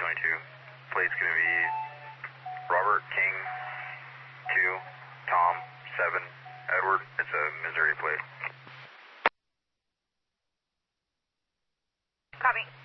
22. Plate's going to be Robert King 2, Tom 7, Edward. It's a Missouri plate. Copy.